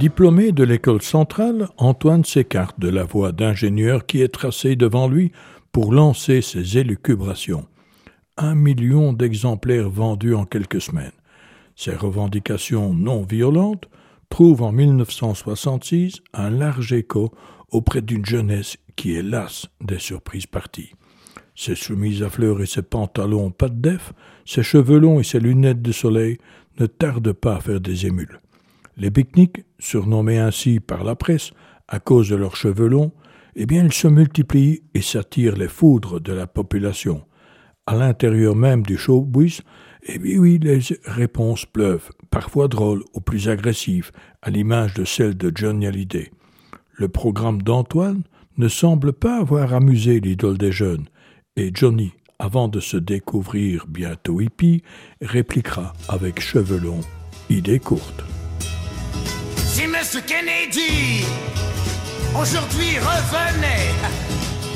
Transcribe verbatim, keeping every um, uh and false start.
Diplômé de l'école centrale, Antoine s'écarte de la voie d'ingénieur qui est tracée devant lui pour lancer ses élucubrations. Un million d'exemplaires vendus en quelques semaines. Ses revendications non violentes trouvent en dix-neuf cent soixante-six un large écho auprès d'une jeunesse qui est lasse des surprises parties. Ses chemises à fleurs et ses pantalons pas de def, ses cheveux longs et ses lunettes de soleil ne tardent pas à faire des émules. Les pique-niques, surnommés ainsi par la presse à cause de leurs cheveux longs, eh bien ils se multiplient et s'attirent les foudres de la population. À l'intérieur même du showbiz, eh bien oui, les réponses pleuvent, parfois drôles ou plus agressives, à l'image de celle de Johnny Hallyday. Le programme d'Antoine ne semble pas avoir amusé l'idole des jeunes, et Johnny, avant de se découvrir bientôt hippie, répliquera avec cheveux longs, idée courte. Si Monsieur Kennedy aujourd'hui revenait